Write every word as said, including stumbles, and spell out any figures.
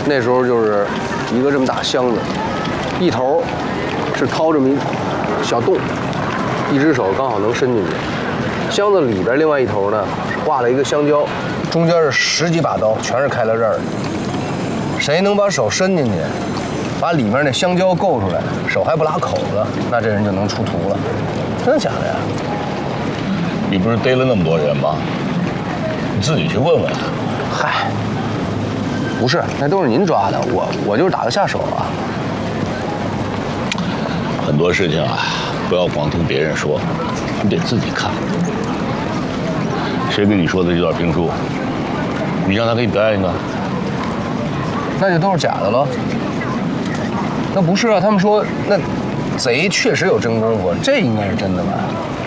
那时候就是一个这么大箱子，一头是掏这么一小洞，一只手刚好能伸进去。箱子里边另外一头呢挂了一个香蕉，中间是十几把刀，全是开了刃儿的。谁能把手伸进去，把里面那香蕉够出来，手还不拉口子，那这人就能出徒了。真的假的呀？ 你不是逮了那么多人吗？你自己去问问。 嗨，不是，那都是您抓的，我我就是打个下手啊。 很多事情啊，不要光听别人说，你得自己看。谁跟你说的这段评书？你让他给你表演一个。 那就都是假的了。那不是啊，他们说那贼确实有真功夫，这应该是真的吧？